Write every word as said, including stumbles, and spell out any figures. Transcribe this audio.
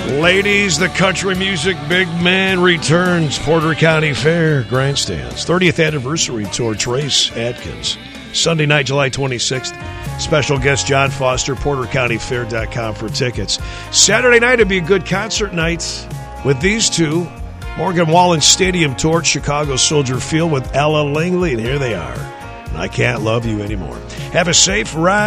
Ladies, the country music big man returns. Porter County Fair Grandstands. thirtieth anniversary tour, Trace Adkins. Sunday night, July twenty-sixth. Special guest John Foster, porter county fair dot com for tickets. Saturday night, it'd be a good concert night with these two. Morgan Wallen Stadium Tour, Chicago Soldier Field with Ella Langley, and here they are. And I Can't Love You Anymore. Have a safe ride.